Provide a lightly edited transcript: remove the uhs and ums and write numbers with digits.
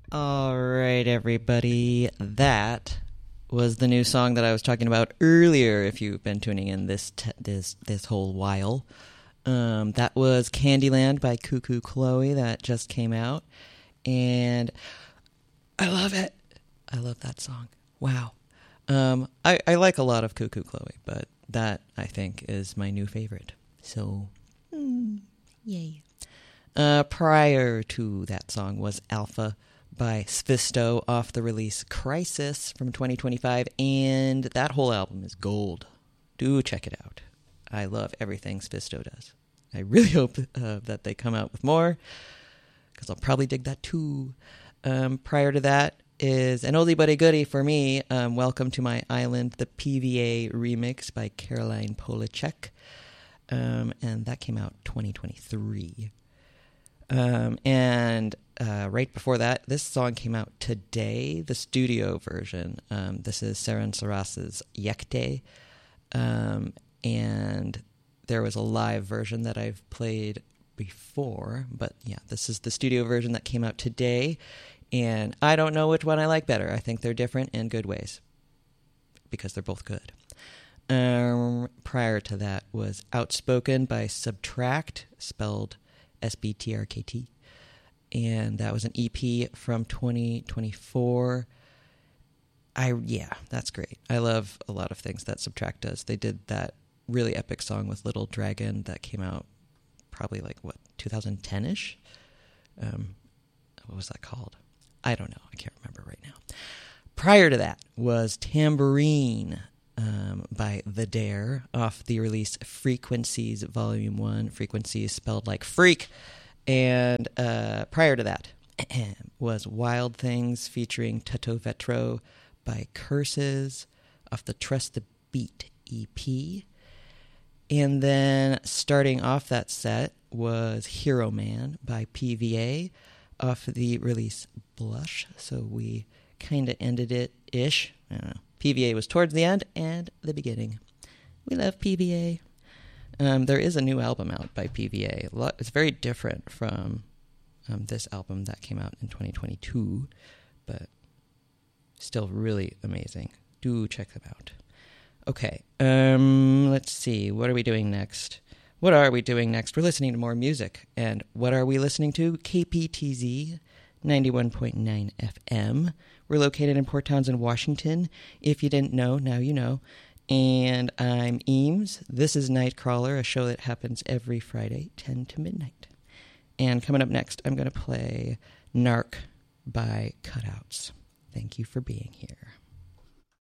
All right, everybody. That was the new song that I was talking about earlier. If you've been tuning in this whole while, that was Candyland by Cuckoo Chloe that just came out, and I love it. I love that song. Wow. I like a lot of Cuckoo Chloe, but that I think is my new favorite. So, yay. Prior to that song was Alpha by Svisto off the release Crisis from 2025, and that whole album is gold. Do check it out. I love everything Svisto does. I really hope that they come out with more, because I'll probably dig that too. Prior to that is an oldie but a goodie for me, Welcome to My Island, the PVA remix by Caroline Polachek, and that came out 2023. And right before that, this song came out today, the studio version. This is Seren Saras's Yekte, and there was a live version that I've played before, but yeah, this is the studio version that came out today, and I don't know which one I like better. I think they're different in good ways, because they're both good. Prior to that was Outspoken by Subtract, spelled SBTRKT, and that was an EP from 2024. That's great. I love a lot of things that Subtract does. They did that really epic song with Little Dragon that came out probably 2010-ish? What was that called? I don't know. I can't remember right now. Prior to that was Tambourine by The Dare off the release Frequencies Volume 1. Frequencies spelled like freak. And prior to that was Wild Things featuring Toto Vetro by Curses off the Trust the Beat EP. And then starting off that set was Hero Man by PVA off the release Blush. So we kind of ended it-ish. I don't know. PVA was towards the end and the beginning. We love PVA. There is a new album out by PVA. It's very different from this album that came out in 2022, but still really amazing. Do check them out. Okay, let's see. What are we doing next? We're listening to more music. And what are we listening to? KPTZ 91.9 FM. We're located in Port Townsend, Washington. If you didn't know, now you know. And I'm Eames. This is Nightcrawler, a show that happens every Friday, 10 to midnight. And coming up next, I'm going to play Narc by Cutouts. Thank you for being here.